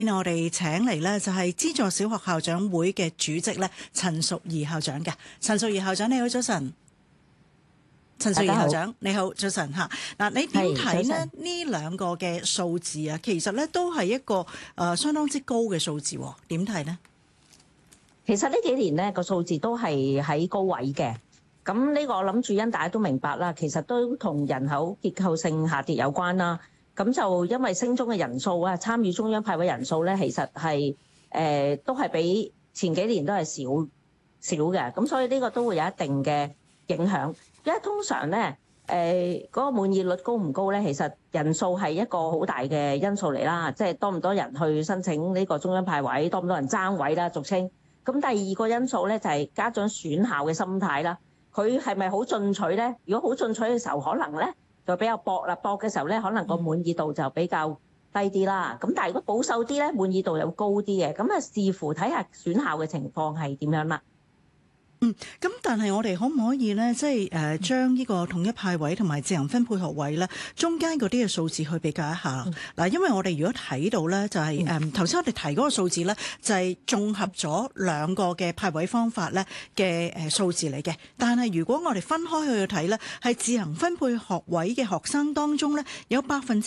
我哋請嚟咧就係資助小學校長會嘅主席咧陳淑儀校長嘅。陳淑儀校長你好，早晨。陳淑儀校長你好，早晨嚇。嗱，你點睇咧呢兩個嘅數字啊？其實咧都係一個相當之高嘅數字，點睇呢？ 其實呢幾年咧個數字都係喺高位嘅。咁呢個我諗主因大家都明白啦，其實都同人口結構性下跌有關啦。咁就因為升中嘅人數啊，參與中央派位人數咧，其實係都係比前幾年都係少嘅。咁所以呢個都會有一定嘅影響。因為通常咧嗰個滿意率高唔高咧，其實人數係一個好大嘅因素嚟啦。即係多唔多人去申請呢個中央派位，多唔多人爭位啦，俗稱。咁第二個因素咧就係家長選校嘅心態啦。佢係咪好進取咧？如果好進取嘅時候，可能咧就比較搏啦。搏嘅時候咧，可能個滿意度就比較低啲啦。咁但係如果保守啲咧，滿意度又高啲嘅。咁啊，視乎睇下選校嘅情況係點樣啦。 咁但係我哋可唔可以咧，即係將呢個統一派位同埋自行分配學位咧，中間嗰啲嘅數字去比較一下嗱，因為我哋如果睇到咧，就係頭先我哋提嗰個數字咧，就係綜合咗兩個嘅派位方法咧嘅數字嚟嘅。但係如果我哋分開去睇咧，係自行分配學位嘅學生當中咧，有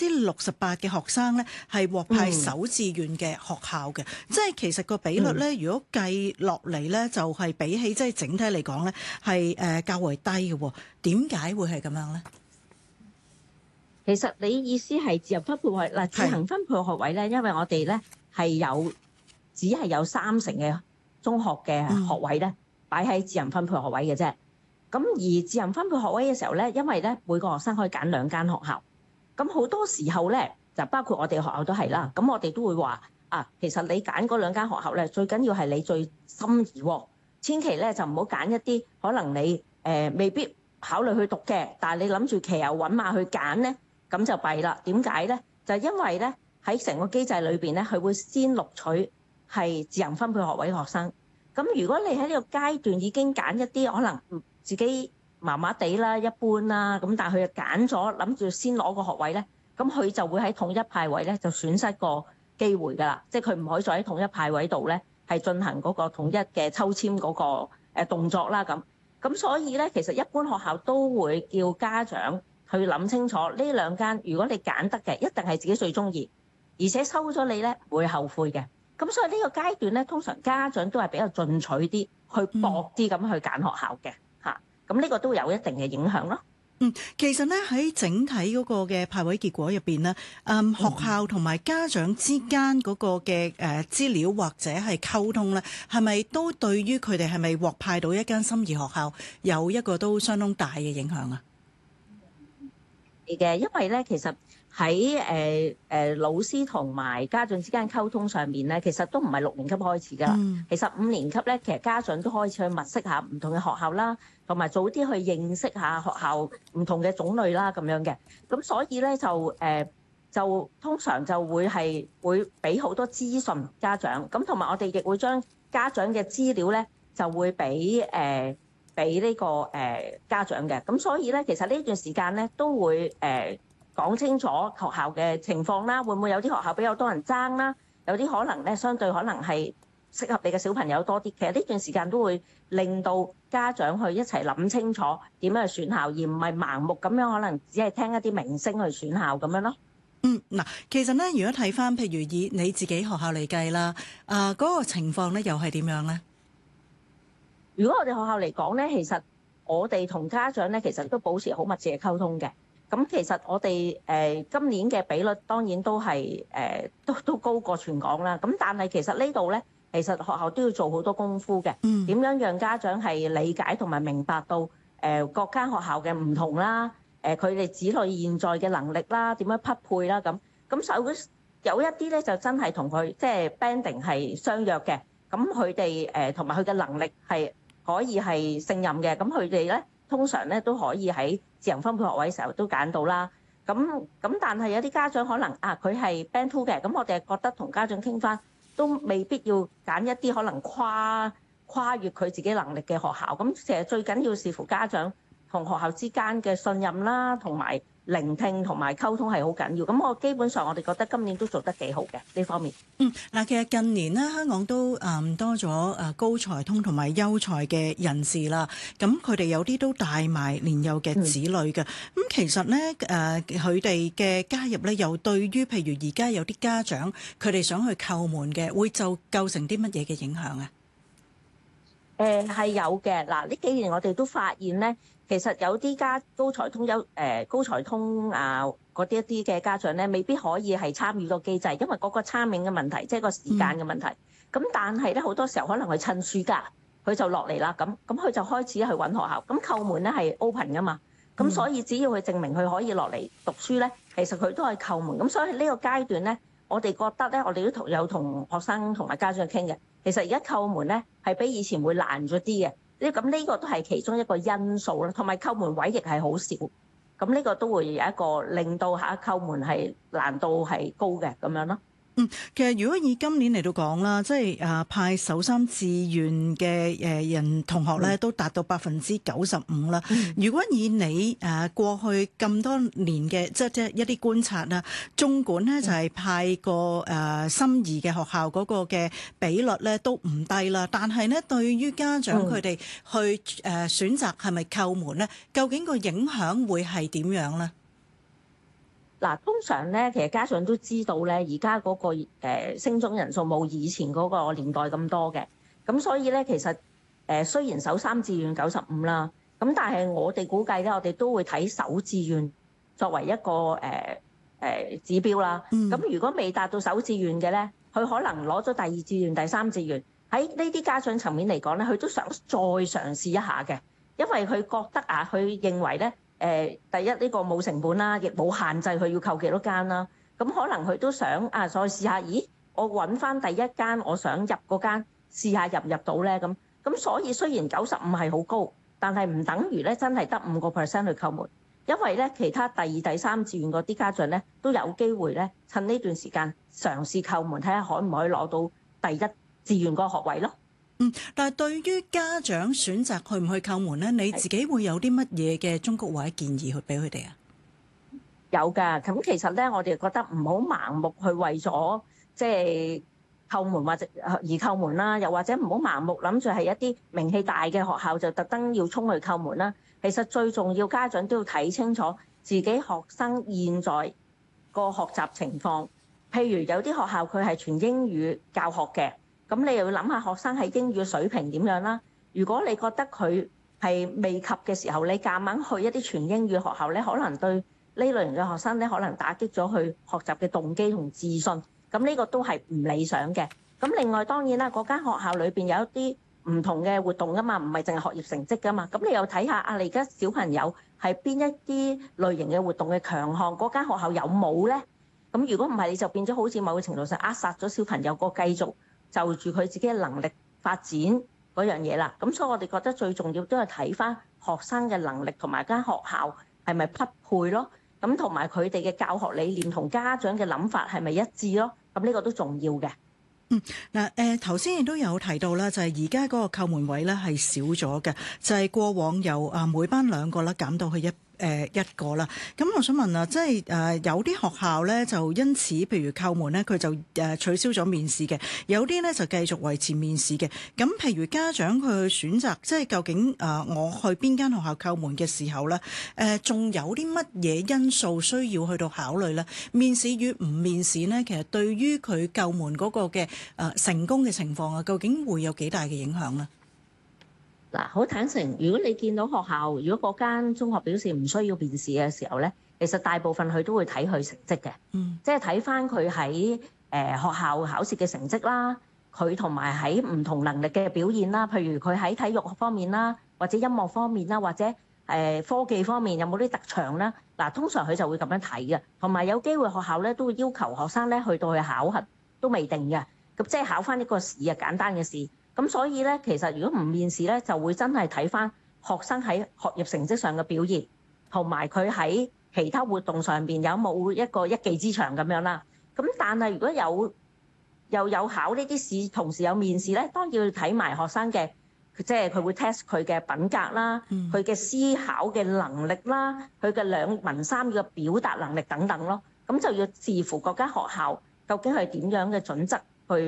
68%嘅學生咧係獲派首志願嘅學校嘅，即係其實個比率咧，如果計落嚟咧，就係比起即係整體嚟講咧，係較為低嘅。點解會係咁樣咧？ 其實你意思係自由分配學嗱，自行分配學位咧，因為我哋咧係只係有30%嘅中學嘅學位咧擺喺自行分配學位嘅啫。咁而自行分配學位嘅時候咧，因為咧每個學生可以揀2間學校，咁好多時候咧就包括我哋學校都係啦。咁我哋都會話啊，其實你揀嗰2間學校咧，最緊要係你最心儀喎。千祈咧就唔好揀一啲可能你未必考慮去讀嘅，但係你諗住騎牛揾馬去揀咧，咁就弊啦。點解咧？就因為咧喺成個機制裏邊咧，佢會先錄取係自行分配學位嘅學生。咁如果你喺呢個階段已經揀一啲可能自己麻麻地啦、一般啦，咁但係佢又揀咗諗住先攞個學位咧，咁佢就會喺統一派位咧就損失個機會㗎啦。即係佢唔可以再喺統一派位度咧係進行嗰個統一嘅抽籤嗰個動作啦。咁所以咧，其實一般學校都會叫家長去諗清楚呢2間，如果你揀得嘅，一定係自己最中意，而且收咗你咧唔會後悔嘅。咁所以呢個階段咧，通常家長都係比較進取啲，去搏啲咁去揀學校嘅嚇。咁呢個都有一定嘅影響咯。 其實咧喺整體嗰個嘅派位結果入邊咧，學校同埋家長之間嗰個嘅資料或者係溝通咧，係咪都對於佢哋係咪獲派到一間心儀學校有一個都相當大嘅影響啊？ 係嘅，因為咧其實喺老師同埋家長之間溝通上面咧，其實都唔係6年級開始㗎啦。其實5年級咧，其實家長都開始去物色下唔同嘅學校啦，同埋早啲去認識下學校唔同嘅種類啦，咁樣嘅。咁所以咧就通常就會俾好多資訊家長，咁同埋我哋亦會將家長嘅資料咧就會俾呢個家長嘅。咁所以咧，其實呢段時間咧都會講清楚學校嘅情況啦，會唔會有啲學校比較多人爭啦？有啲可能咧，相對可能係適合你嘅小朋友多啲。其實呢段時間都會令到家長去一齊諗清楚點樣去選校，而唔係盲目咁樣可能只係聽一啲明星去選校咁樣咯。 嗱，其實咧，如果睇翻譬如以你自己學校嚟計啦，嗰個情況咧又係點樣咧？ 如果我哋學校嚟講咧，其實我哋同家長咧，其實都保持好密切嘅溝通嘅。咁其實我哋今年嘅比率當然都係都高過全港啦。咁但係其實呢度咧，其實學校都要做好多功夫嘅。點樣讓家長係理解同埋明白到各間學校嘅唔同啦，佢哋子女現在嘅能力啦，點樣匹配啦咁有一啲咧就真係同佢即係 banding 係相約嘅。咁佢哋同埋佢嘅能力係可以係勝任嘅。咁佢哋咧通常咧都可以喺自行分配學位嘅時候都揀到啦。咁但係有啲家長可能佢係 Band 2嘅，咁我哋覺得同家長傾翻都未必要揀一啲可能跨越佢自己能力嘅學校。咁其實最緊要視乎家長同學校之間嘅信任啦，同埋聆聽同埋溝通係好緊要。咁我基本上我哋覺得今年都做得幾好嘅呢方面。 嗱，其實近年咧，香港都多咗高才通同埋優才嘅人士啦。咁佢哋有啲都帶埋年幼嘅子女嘅。咁其實咧佢哋嘅加入咧，又對於譬如而家有啲家長佢哋想去叩門嘅，會就構成啲乜嘢嘅影響啊？ 係有嘅。嗱，呢幾年我哋都發現咧，其實有啲高才通高才通嗰啲一啲嘅家長咧，未必可以係參與個機制，因為嗰個參與嘅問題，即係個時間嘅問題。咁但係咧，好多時候可能佢趁暑假佢就落嚟啦，咁佢就開始去揾學校。咁叩門咧係 open 噶嘛，咁所以只要佢證明佢可以落嚟讀書咧，其實佢都係叩門。咁所以呢個階段咧，我哋覺得咧，我哋都有同學生同埋家長傾嘅。其實而家叩門咧係比以前會難咗啲嘅，咁呢個都係其中一個因素啦。同埋叩門位亦係好少，咁呢個都會有一個令到叩門係難度係高嘅咁樣咯。 其實如果以今年嚟到講啦，即係派首3志願嘅人同學咧，都達到95%啦。如果以你過去咁多年嘅即係一啲觀察啦，縱管咧就係派個心儀嘅學校嗰個嘅比率咧都唔低啦，但係咧對於家長佢哋去選擇係咪叩門咧，究竟個影響會係點樣咧？ 嗱，通常咧，其實家長都知道咧，而家嗰個升中人數冇以前嗰個年代咁多嘅，咁所以咧，其實雖然首3志願95啦，咁但係我哋估計咧，我哋都會睇首志願作為一個指標啦。咁如果未達到首志願嘅咧，佢可能攞咗第2志願、第3志願，喺呢啲家長層面嚟講咧，佢都想再嘗試一下嘅，因為佢覺得佢認為咧。第一呢個冇成本啦，亦冇限制佢要扣幾多間啦。咁可能佢都想再試下，咦？我揾翻第一間，我想入嗰間試下入唔入到咧？咁所以雖然95係好高，但係唔等於咧真係得5% 去叩門，因為咧其他第2、第3志願嗰啲家長咧都有機會咧趁呢段時間嘗試叩門，睇下可唔可以攞到第1志願嗰個學位咯。 但係對於家長選擇去唔去叩門咧，你自己會有啲乜嘢嘅忠告或者建議去俾佢哋啊？ 有㗎，咁其實咧，我哋覺得唔好盲目去為咗即係叩門或者而叩門啦，又或者唔好盲目諗住係一啲名氣大嘅學校就特登要衝去叩門啦。其實最重要，家長都要睇清楚自己學生現在個學習情況。譬如有啲學校佢係全英語教學嘅。咁你又要諗下學生喺英語嘅水平點樣啦？如果你覺得佢係未及嘅時候，你夾硬去一啲全英語學校咧，可能對呢類型嘅學生咧，可能打擊咗佢學習嘅動機同自信。咁呢個都係唔理想嘅。咁另外當然啦，嗰間學校裏邊有一啲唔同嘅活動噶嘛，唔係淨係學業成績噶嘛。咁你又睇下你而家小朋友係邊一啲類型嘅活動嘅強項，嗰間學校有冇咧？咁如果唔係，你就變咗好似某個程度上扼殺咗小朋友個繼續就住佢自己嘅能力發展嗰樣嘢啦，咁所以我哋覺得最重要都係睇翻學生嘅能力同埋間學校係咪匹配咯，咁同埋佢哋嘅教學理念同家長嘅諗法係咪一致咯，咁呢個都重要嘅。 嗱，頭先亦都有提到啦，就係而家嗰個叩門位咧係少咗嘅，就係過往由每班2個啦減到去一個啦。咁我想問啊，即係有啲學校咧就因此譬如叩門咧，佢就取消咗面試嘅，有啲咧就繼續維持面試嘅。咁譬如家長佢去選擇，即係究竟我去邊間學校叩門嘅時候咧，仲有啲乜嘢因素需要去到考慮咧？面試與唔面試咧，其實對於佢叩門嗰個嘅成功嘅情況啊，究竟會有幾大嘅影響咧？ 嗱，好坦誠，如果你見到學校，如果嗰間中學表示唔需要面試嘅時候咧，其實大部分佢都會睇佢成績嘅，即係睇翻佢喺學校考試嘅成績啦，佢同埋喺唔同能力嘅表現啦，譬如佢喺體育方面啦，或者音樂方面啦，或者科技方面有冇啲特長啦。嗱，通常佢就會咁樣睇嘅，同埋有機會學校咧都會要求學生咧去到去考核都未定嘅，咁即係考翻一個試啊，簡單嘅試。咁所以咧，其實如果唔面試咧，就會真係睇翻學生喺學業成績上嘅表現，同埋佢喺其他活動上邊有冇一個一技之長咁樣啦。咁但係如果又有考呢啲試，同時有面試咧，當然要睇埋學生嘅即係佢會 test 佢嘅品格啦，佢嘅思考嘅能力啦，佢嘅兩文三語嘅表達能力等等咯。咁就要視乎嗰間學校究竟係點樣嘅準則